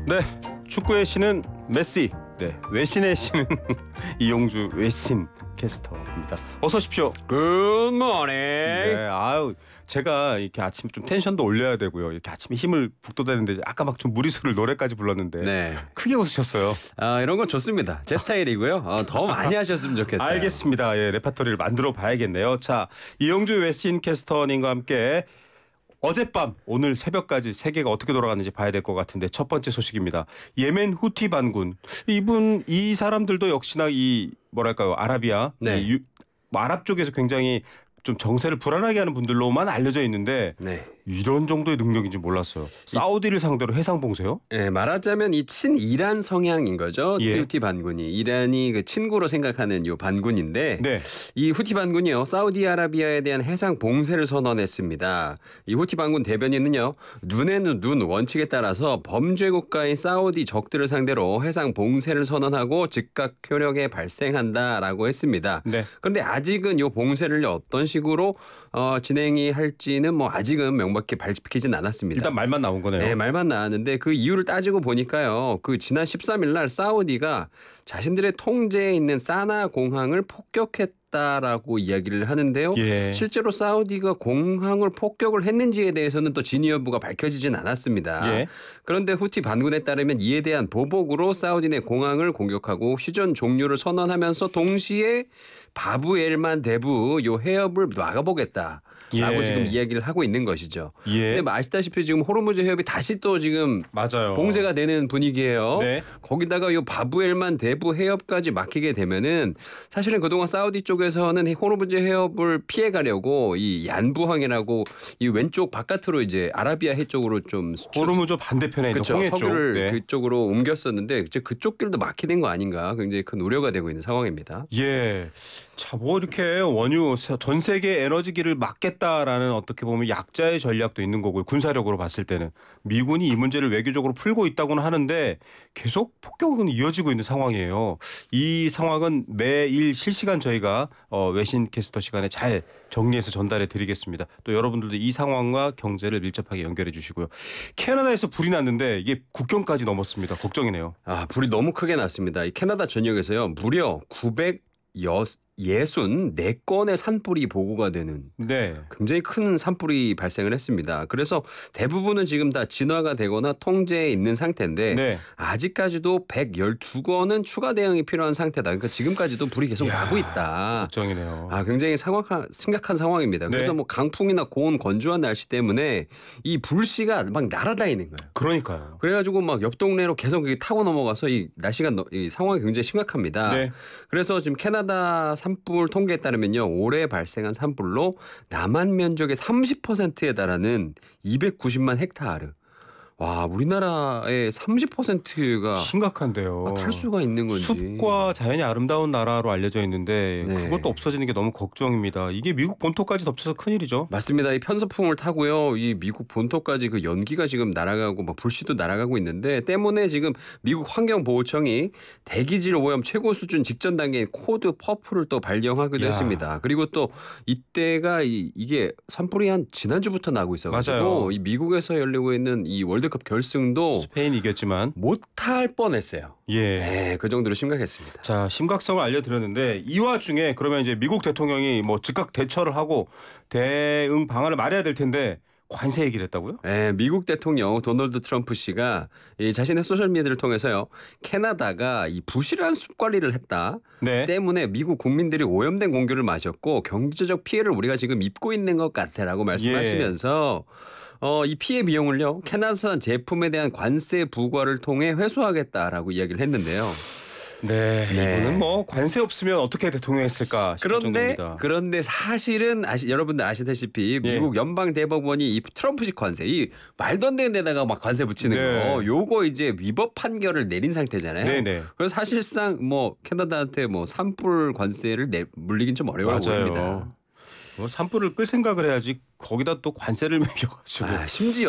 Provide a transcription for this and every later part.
네, 축구의 신은 메시, 네, 외신의 신은 이용주 외신 캐스터입니다. 어서 오십시오. 굿모닝. 네, 아유, 제가 이렇게 아침에 좀 텐션도 올려야 되고요. 이렇게 아침에 힘을 북돋았는데 아까 막 좀 무리수를 노래까지 불렀는데 네. 크게 웃으셨어요. 이런 건 좋습니다. 제 스타일이고요. 더 많이 하셨으면 좋겠어요. 알겠습니다. 예, 레파토리를 만들어 봐야겠네요. 자, 이용주 외신 캐스터님과 함께 어젯밤 오늘 새벽까지 세계가 어떻게 돌아갔는지 봐야 될 것 같은데 첫 번째 소식입니다. 예멘 후티 반군 이 사람들도 역시나 이 뭐랄까요 아라비아 네. 뭐 아랍 쪽에서 굉장히 좀 정세를 불안하게 하는 분들로만 알려져 있는데 네. 이런 정도의 능력인지 몰랐어요. 사우디를 상대로 해상 봉쇄요? 네, 말하자면 이 친이란 성향인 거죠. 예. 후티 반군이 이란이 그 친구로 생각하는 요 반군인데 네. 이 후티 반군이요 사우디아라비아에 대한 해상 봉쇄를 선언했습니다. 이 후티 반군 대변인은요 눈에는 눈 원칙에 따라서 범죄 국가인 사우디 적들을 상대로 해상 봉쇄를 선언하고 즉각 효력에 발생한다라고 했습니다. 네. 그런데 아직은 요 봉쇄를 어떤 식으로 진행이 할지는 뭐 아직은 명확히 밝히진 않았습니다. 일단 말만 나온 거네요. 네, 말만 나왔는데 그 이유를 따지고 보니까요. 그 지난 13일 날 사우디가 자신들의 통제에 있는 사나 공항을 폭격했다라고 이야기를 하는데요. 예. 실제로 사우디가 공항을 폭격을 했는지에 대해서는 또 진위 여부가 밝혀지진 않았습니다. 예. 그런데 후티 반군에 따르면 이에 대한 보복으로 사우디 내 공항을 공격하고 휴전 종료를 선언하면서 동시에 바브엘만 대부 요 해협을 막아보겠다라고 예. 지금 이야기를 하고 있는 것이죠. 예. 근데 뭐 아시다시피 지금 호르무즈 해협이 다시 또 지금 맞아요. 봉쇄가 되는 분위기예요. 네. 거기다가 요 바브엘만 대부 해협까지 막히게 되면은 사실은 그동안 사우디 쪽에서는 호르무즈 해협을 피해 가려고 이 얀부항이라고 이 왼쪽 바깥으로 이제 아라비아 해 쪽으로 좀 호르무즈 반대편에 있는 그렇죠. 홍해 쪽. 석유를 네. 그쪽으로 옮겼었는데 이제 그쪽 길도 막히는 거 아닌가 굉장히 큰 우려가 되고 있는 상황입니다. 예. 자, 뭐 이렇게 원유 전 세계 에너지기를 막겠다라는 어떻게 보면 약자의 전략도 있는 거고요. 군사력으로 봤을 때는 미군이 이 문제를 외교적으로 풀고 있다고는 하는데 계속 폭격은 이어지고 있는 상황이에요. 이 상황은 매일 실시간 저희가 외신 캐스터 시간에 잘 정리해서 전달해 드리겠습니다. 또 여러분들도 이 상황과 경제를 밀접하게 연결해 주시고요. 캐나다에서 불이 났는데 이게 국경까지 넘었습니다. 걱정이네요. 불이 너무 크게 났습니다. 이 캐나다 전역에서요. 무려 964건의 산불이 보고가 되는 네. 굉장히 큰 산불이 발생을 했습니다. 그래서 대부분은 지금 다 진화가 되거나 통제에 있는 상태인데 네. 아직까지도 112건은 추가 대응이 필요한 상태다. 그러니까 지금까지도 불이 계속 나고 있다. 걱정이네요. 굉장히 심각한 상황입니다. 그래서 네. 뭐 강풍이나 고온 건조한 날씨 때문에 이 불씨가 막 날아다니는 거예요. 그러니까요. 그래가지고 막 옆 동네로 계속 타고 넘어가서 이 날씨가 이 상황이 굉장히 심각합니다. 네. 그래서 지금 캐나다 산불 통계에 따르면요. 올해 발생한 산불로 남한 면적의 30%에 달하는 290만 헥타르. 와, 우리나라의 30%가 심각한데요. 탈 수가 있는 건지. 숲과 자연이 아름다운 나라로 알려져 있는데 네. 그것도 없어지는 게 너무 걱정입니다. 이게 미국 본토까지 덮쳐서 큰일이죠. 맞습니다. 이 편서풍을 타고요. 이 미국 본토까지 그 연기가 지금 날아가고 막 불씨도 날아가고 있는데 때문에 지금 미국 환경보호청이 대기질 오염 최고 수준 직전 단계인 코드 퍼플을 또 발령하기도 야. 했습니다. 그리고 또 이때가 이게 산불이 한 지난주부터 나고 있어가지고 맞아요. 이 미국에서 열리고 있는 이 월드컵 결승도 스페인이 이겼지만 못할 뻔했어요. 예. 네, 그 정도로 심각했습니다. 자, 심각성을 알려드렸는데 이 와중에 그러면 이제 미국 대통령이 뭐 즉각 대처를 하고 대응 방안을 말해야 될 텐데 관세 얘기를 했다고요? 네, 미국 대통령 도널드 트럼프 씨가 이 자신의 소셜미디어를 통해서요. 캐나다가 이 부실한 숲 관리를 했다. 네. 때문에 미국 국민들이 오염된 공기를 마셨고 경제적 피해를 우리가 지금 입고 있는 것 같아라고 말씀하시면서 이 피해 비용을요. 캐나다산 제품에 대한 관세 부과를 통해 회수하겠다라고 이야기를 했는데요. 네. 네. 이거는 뭐 관세 없으면 어떻게 대통령했을까 싶을 정도입니다. 그런데 사실은 여러분들 아시다시피 예. 미국 연방 대법원이 이 트럼프식 관세 이 말도 안 되는 데다가 막 관세 붙이는 네. 거 요거 이제 위법 판결을 내린 상태잖아요. 네네. 그래서 사실상 뭐 캐나다한테 뭐 산불 관세를 물리긴 좀 어려워 보입니다. 맞아요. 뭐 산불을 끌 생각을 해야지 거기다 또 관세를 매겨가지고.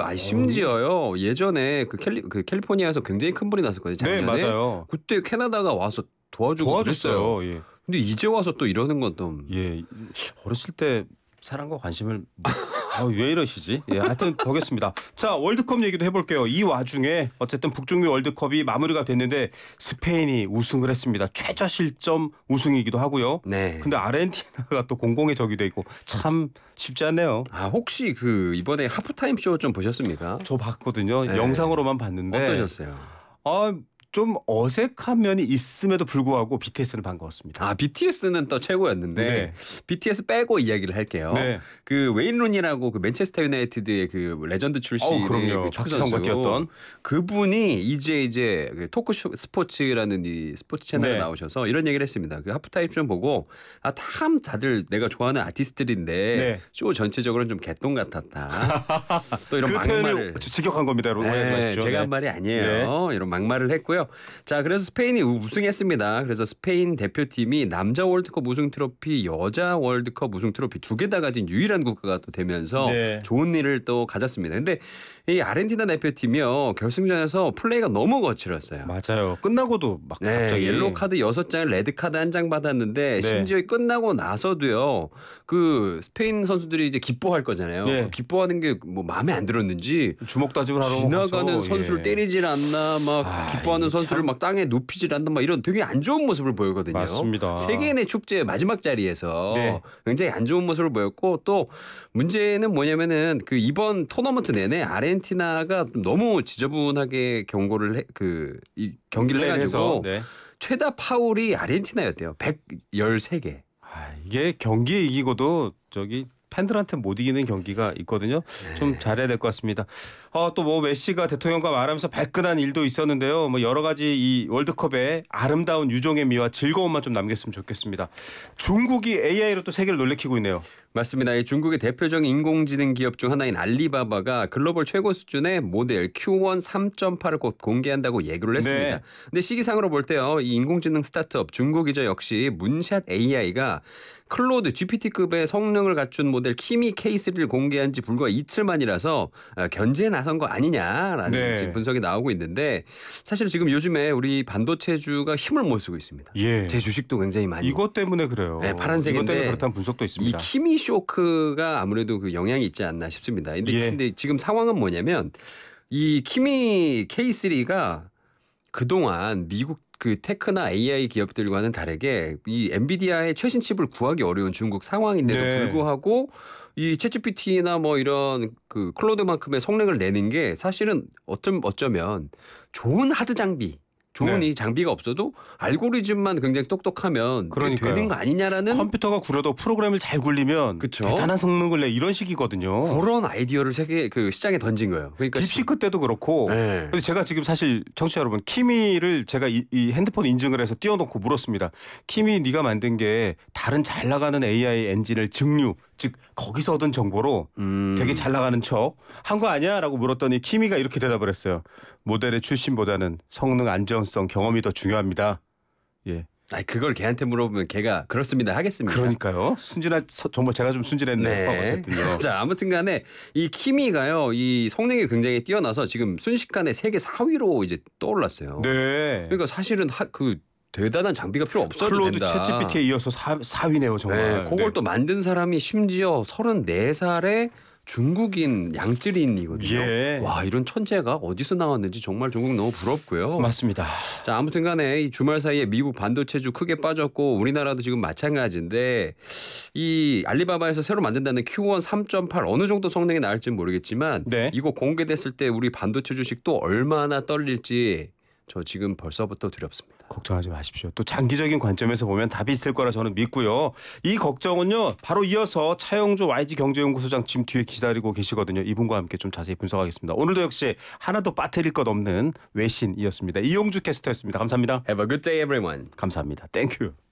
심지어요. 예전에 그 캘리포니아에서 굉장히 큰 불이 났었거든요. 작년에. 네, 맞아요. 그때 캐나다가 와서 도와주고 그랬어요. 도와줬어요. 예. 근데 이제 와서 또 이러는 건 또 예. 어렸을 때 사랑과 관심을 왜 이러시지? 예, 하여튼 보겠습니다. 자, 월드컵 얘기도 해볼게요. 이 와중에 어쨌든 북중미 월드컵이 마무리가 됐는데 스페인이 우승을 했습니다. 최저 실점 우승이기도 하고요. 네. 근데 아르헨티나가 또 공공의 적이 돼 있고 참 쉽지 않네요. 아 혹시 그 이번에 하프타임 쇼 좀 보셨습니까? 저 봤거든요. 네. 영상으로만 봤는데 어떠셨어요? 좀 어색한 면이 있음에도 불구하고 BTS는 반가웠습니다. 아 BTS는 또 최고였는데 네. BTS 빼고 이야기를 할게요. 네. 그 웨인 루니라고 그 맨체스터 유나이티드의 그 레전드 출신의 그럼요. 그 축구 박지성과 선수 뛰었던. 그분이 이제 그 토크 스포츠라는 이 스포츠 채널에 네. 나오셔서 이런 얘기를 했습니다. 그 하프타임 쇼 보고 참 다들 내가 좋아하는 아티스트들인데 네. 쇼 전체적으로는 좀 개똥 같았다. 또 이런 그 막말을 표현을 직역한 겁니다, 여러분. 오해하지 마십시오. 제가 네. 한 말이 아니에요. 이런 막말을 했고요. 자, 그래서 스페인이 우승했습니다. 그래서 스페인 대표팀이 남자 월드컵 우승 트로피, 여자 월드컵 우승 트로피 두 개 다 가진 유일한 국가가 또 되면서 네. 좋은 일을 또 가졌습니다. 근데 이 아르헨티나 대표팀이요. 결승전에서 플레이가 너무 거칠었어요. 맞아요. 끝나고도 막 네, 갑자기 옐로우 카드 6장을 레드 카드 1장 받았는데 네. 심지어 끝나고 나서도요. 그 스페인 선수들이 이제 기뻐할 거잖아요. 네. 기뻐하는 게 뭐 마음에 안 들었는지 주먹 다짐을 하러 지나가는 가서, 선수를 예. 때리질 않나 막 기뻐하는 이게 선수를 참- 막 땅에 눕히질 않나 막 이런 되게 안 좋은 모습을 보이거든요. 맞습니다. 세계인의 축제 마지막 자리에서 네. 굉장히 안 좋은 모습을 보였고 또 문제는 뭐냐면은 그 이번 토너먼트 내내 아르헨티나가 너무 지저분하게 이 경기를 플레이를 해가지고 해서, 네. 최다 파울이 아르헨티나였대요. 113개. 이게 경기에 이기고도 저기 팬들한테 못 이기는 경기가 있거든요. 좀 잘해야 될 것 같습니다. 또 뭐 메시가 대통령과 말하면서 발끈한 일도 있었는데요. 뭐 여러 가지 이 월드컵에 아름다운 유종의 미와 즐거움만 좀 남겼으면 좋겠습니다. 중국이 AI로 또 세계를 놀래키고 있네요. 맞습니다. 이 중국의 대표적인 인공지능 기업 중 하나인 알리바바가 글로벌 최고 수준의 모델 Q1 3.8을 곧 공개한다고 예고를 했습니다. 네. 근데 시기상으로 볼 때요. 이 인공지능 스타트업 중국이죠. 역시 문샷 AI가 클로드 GPT급의 성능을 갖춘 모델 키미 K3를 공개한 지 불과 이틀 만이라서 견제에 나선 거 아니냐라는 네. 지금 분석이 나오고 있는데 사실 지금 요즘에 우리 반도체주가 힘을 못 쓰고 있습니다. 예. 제 주식도 굉장히 많이 이것 때문에 그래요. 네, 파란색인데 이것 때문에 그렇다는 분석도 이 있습니다. 키미 쇼크가 아무래도 그 영향이 있지 않나 싶습니다. 근데, 예. 근데 지금 상황은 뭐냐면 이 키미 K3가 그동안 미국 그 테크나 AI 기업들과는 다르게 이 엔비디아의 최신 칩을 구하기 어려운 중국 상황인데도 네. 불구하고 이 챗GPT나 뭐 이런 그 클로드만큼의 성능을 내는 게 사실은 어쩌면 좋은 하드 장비 좋은 네. 이 장비가 없어도 알고리즘만 굉장히 똑똑하면 그러니까요. 되는 거 아니냐라는 컴퓨터가 구려도 프로그램을 잘 굴리면 그쵸? 대단한 성능을 내 이런 식이거든요. 그런 아이디어를 세계 그 시장에 던진 거예요. 그러니까 딥시크 때도 그렇고. 네. 근데 제가 지금 사실 청취자 여러분 키미를 제가 이 핸드폰 인증을 해서 띄워놓고 물었습니다. 키미 네가 만든 게 다른 잘 나가는 AI 엔진을 증류 즉 거기서 얻은 정보로 되게 잘 나가는 척 한 거 아니야? 라고 물었더니 키미가 이렇게 대답을 했어요. 모델의 출신보다는 성능 안정성 경험이 더 중요합니다. 예. 아니 그걸 걔한테 물어보면 걔가 그렇습니다 하겠습니다. 그러니까요. 정말 제가 좀 순진했네요. 네. 어쨌든요. 자 아무튼간에 이 키미가요 이 성능이 굉장히 뛰어나서 지금 순식간에 세계 4위로 이제 떠올랐어요. 네. 그러니까 사실은 그 대단한 장비가 필요 없어도 클로드 된다. 챗GPT에 이어서 4위네요 정말. 네, 그걸 또 만든 사람이 심지어 34살의 중국인 양쯔린이거든요. 예. 와 이런 천재가 어디서 나왔는지 정말 중국 너무 부럽고요. 맞습니다. 자 아무튼간에 이 주말 사이에 미국 반도체주 크게 빠졌고 우리나라도 지금 마찬가지인데 이 알리바바에서 새로 만든다는 Q1 3.8 어느 정도 성능이 나올지는 모르겠지만 네. 이거 공개됐을 때 우리 반도체 주식도 얼마나 떨릴지 저 지금 벌써부터 두렵습니다. 걱정하지 마십시오. 또 장기적인 관점에서 보면 답이 있을 거라 저는 믿고요. 이 걱정은요. 바로 이어서 차영주 YG경제연구소장 지금 뒤에 기다리고 계시거든요. 이분과 함께 좀 자세히 분석하겠습니다. 오늘도 역시 하나도 빠뜨릴 것 없는 외신이었습니다. 이용주 캐스터였습니다. 감사합니다. Have a good day everyone. 감사합니다. 땡큐.